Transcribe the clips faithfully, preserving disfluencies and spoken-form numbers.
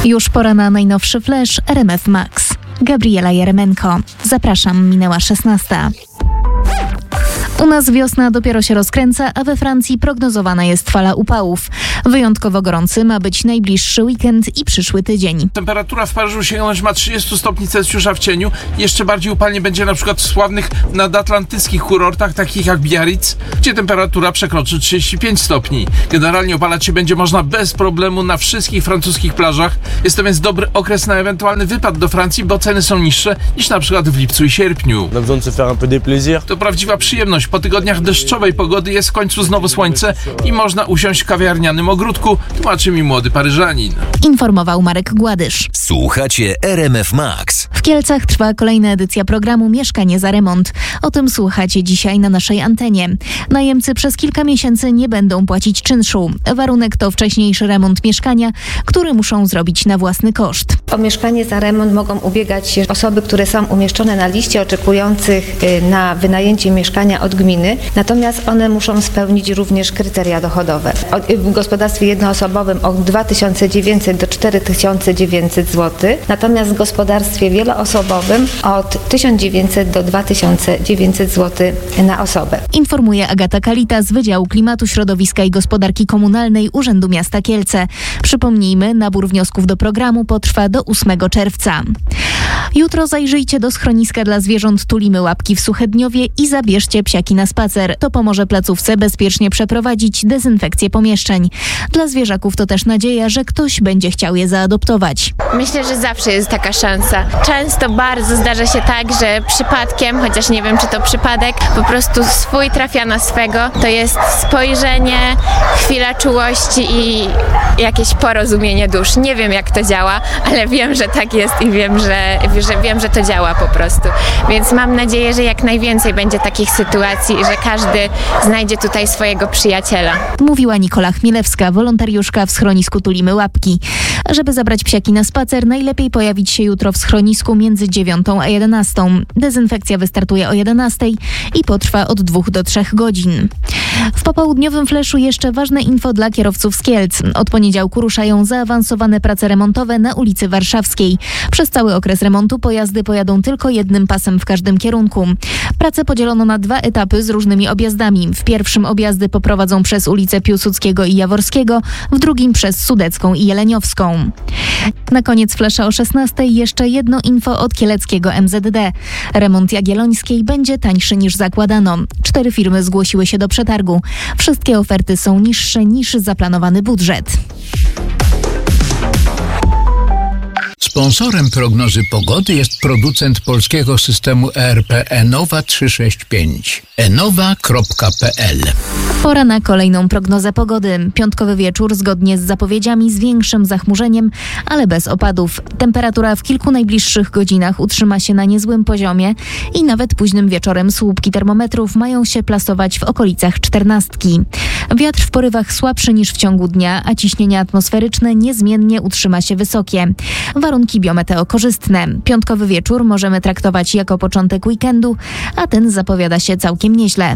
Już pora na najnowszy flash R M F Max. Gabriela Jeremenko. Zapraszam, minęła szesnasta. U nas wiosna dopiero się rozkręca, a we Francji prognozowana jest fala upałów. Wyjątkowo gorący ma być najbliższy weekend i przyszły tydzień. Temperatura w Paryżu sięgnąć ma trzydzieści stopni Celsjusza w cieniu. Jeszcze bardziej upalnie będzie na przykład w sławnych nadatlantyckich kurortach, takich jak Biarritz, gdzie temperatura przekroczy trzydzieści pięć stopni. Generalnie opalać się będzie można bez problemu na wszystkich francuskich plażach. Jest to więc dobry okres na ewentualny wypad do Francji, bo ceny są niższe niż na przykład w lipcu i sierpniu. To prawdziwa przyjemność. Po tygodniach deszczowej pogody jest w końcu znowu słońce i można usiąść w kawiarnianym ogródku, tłumaczy mi młody Paryżanin. Informował Marek Gładysz. Słuchacie R M F Max. W Kielcach trwa kolejna edycja programu Mieszkanie za remont. O tym słuchacie dzisiaj na naszej antenie. Najemcy przez kilka miesięcy nie będą płacić czynszu. Warunek to wcześniejszy remont mieszkania, który muszą zrobić na własny koszt. O mieszkanie za remont mogą ubiegać się osoby, które są umieszczone na liście oczekujących na wynajęcie mieszkania od gminy, natomiast one muszą spełnić również kryteria dochodowe. W gospodarstwie jednoosobowym od dwa tysiące dziewięćset do cztery tysiące dziewięćset złotych, natomiast w gospodarstwie wieloosobowym od tysiąc dziewięćset do dwa tysiące dziewięćset złotych na osobę. Informuje Agata Kalita z Wydziału Klimatu, Środowiska i Gospodarki Komunalnej Urzędu Miasta Kielce. Przypomnijmy, nabór wniosków do programu potrwa do ósmego czerwca. Jutro zajrzyjcie do schroniska dla zwierząt Tulimy Łapki w Suchedniowie i zabierzcie psiaki na spacer. To pomoże placówce bezpiecznie przeprowadzić dezynfekcję pomieszczeń. Dla zwierzaków to też nadzieja, że ktoś będzie chciał je zaadoptować. Myślę, że zawsze jest taka szansa. Często bardzo zdarza się tak, że przypadkiem, chociaż nie wiem, czy to przypadek, po prostu swój trafia na swego. To jest spojrzenie, chwila czułości i jakieś porozumienie dusz. Nie wiem, jak to działa, ale wiem, że tak jest i wiem, że, że wiem, że to działa po prostu. Więc mam nadzieję, że jak najwięcej będzie takich sytuacji i że każdy znajdzie tutaj swojego przyjaciela. Mówiła Nikola Chmielewska, wolontariuszka w schronisku Tulimy Łapki. Żeby zabrać psiaki na spacer, najlepiej pojawić się jutro w schronisku między dziewiątą a jedenastą. Dezynfekcja wystartuje o jedenastej i potrwa od dwóch do trzech godzin. W popołudniowym fleszu jeszcze ważne info dla kierowców z Kielc. Od poniedziałku ruszają zaawansowane prace remontowe na ulicy Warszawskiej. Przez cały okres remontu pojazdy pojadą tylko jednym pasem w każdym kierunku. Prace podzielono na dwa etapy z różnymi objazdami. W pierwszym objazdy poprowadzą przez ulice Piłsudskiego i Jaworskiego, w drugim przez Sudecką i Jeleniowską. Na koniec flesza o szesnastej jeszcze jedno info od kieleckiego M Z D. Remont Jagiellońskiej będzie tańszy niż zakładano. Cztery firmy zgłosiły się do przetargu. Wszystkie oferty są niższe niż zaplanowany budżet. Sponsorem prognozy pogody jest producent polskiego systemu E R P Enowa trzysta sześćdziesiąt pięć. enowa kropka p l. Pora na kolejną prognozę pogody. Piątkowy wieczór zgodnie z zapowiedziami z większym zachmurzeniem, ale bez opadów. Temperatura w kilku najbliższych godzinach utrzyma się na niezłym poziomie i nawet późnym wieczorem słupki termometrów mają się plasować w okolicach czternastki. Wiatr w porywach słabszy niż w ciągu dnia, a ciśnienie atmosferyczne niezmiennie utrzyma się wysokie. Warunki biometeo korzystne. Piątkowy wieczór możemy traktować jako początek weekendu, a ten zapowiada się całkiem nieźle.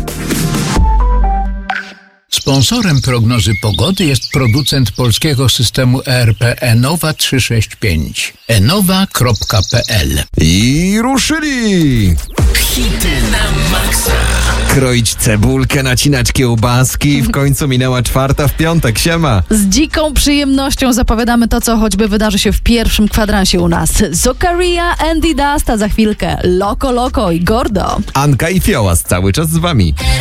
Sponsorem prognozy pogody jest producent polskiego systemu E R P Enowa trzysta sześćdziesiąt pięć. enowa kropka p l. I ruszyli! Hity na maksa. Kroić cebulkę, nacinać kiełbaski. W końcu minęła czwarta w piątek. Siema! Z dziką przyjemnością zapowiadamy to, co choćby wydarzy się w pierwszym kwadransie u nas. Zokaria, Andy Dust, a za chwilkę Loco Loco i Gordo. Anka i Fiołas cały czas z wami.